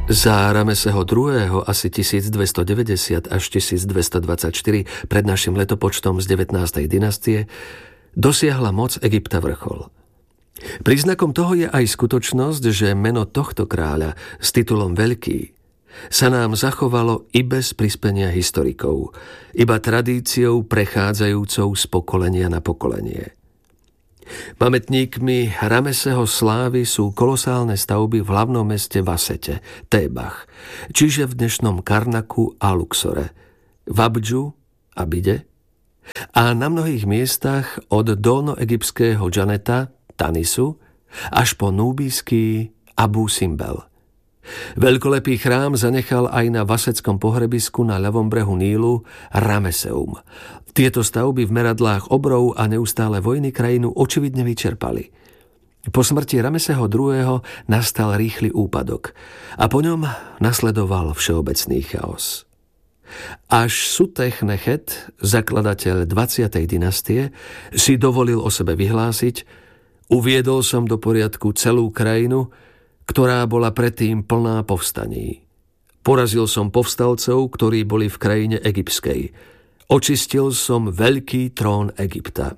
Za Rameseho II. Asi 1290 až 1224 pred našim letopočtom z 19. dynastie dosiahla moc Egypta vrchol. Príznakom toho je aj skutočnosť, že meno tohto kráľa s titulom Veľký sa nám zachovalo i bez prispenia historikov, iba tradíciou prechádzajúcou z pokolenia na pokolenie. Pamätníkmi Rameseho slávy sú kolosálne stavby v hlavnom meste Vasete, Tébach, čiže v dnešnom Karnaku a Luxore, v Abdžu, Abide a na mnohých miestach od dolnoegyptského Džaneta, Tanisu, až po núbijský Abu Simbel. Veľkolepý chrám zanechal aj na vaseckom pohrebisku na ľavom brehu Nílu Rameseum. Tieto stavby v meradlách obrov a neustále vojny krajinu očividne vyčerpali. Po smrti Rameseho II. Nastal rýchly úpadok a po ňom nasledoval všeobecný chaos. Až Sutech-Nechet, zakladateľ 20. dynastie, si dovolil o sebe vyhlásiť: uviedol som do poriadku celú krajinu, ktorá bola predtým plná povstaní. Porazil som povstalcov, ktorí boli v krajine egyptskej. Očistil som veľký trón Egypta.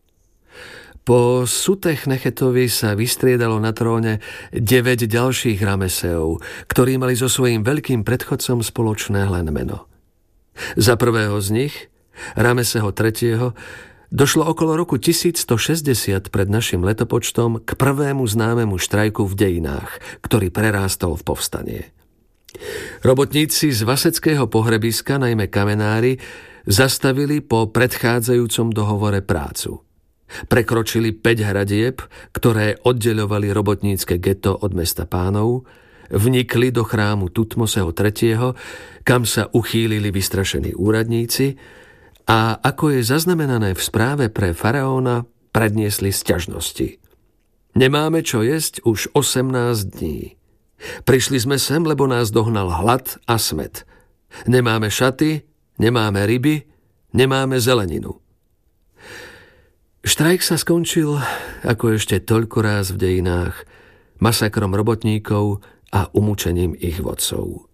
Po Sutech-Nechetovi sa vystriedalo na tróne 9 ďalších Rameseov, ktorí mali so svojím veľkým predchodcom spoločné len meno. Za prvého z nich, Rameseho III., došlo okolo roku 1160 pred našim letopočtom k prvému známemu štrajku v dejinách, ktorý prerástol v povstanie. Robotníci z vaseckého pohrebiska, najmä kamenári, zastavili po predchádzajúcom dohovore prácu. Prekročili 5 hradieb, ktoré oddeľovali robotnícke geto od mesta Pánov, vnikli do chrámu Tutmoseho III., kam sa uchýlili vystrašení úradníci a, ako je zaznamenané v správe pre faraóna, predniesli sťažnosti. Nemáme čo jesť už 18 dní. Prišli sme sem, lebo nás dohnal hlad a smäd. Nemáme šaty, nemáme ryby, nemáme zeleninu. Štrajk sa skončil, ako ešte toľko ráz v dejinách, masakrom robotníkov a umúčením ich vodcov.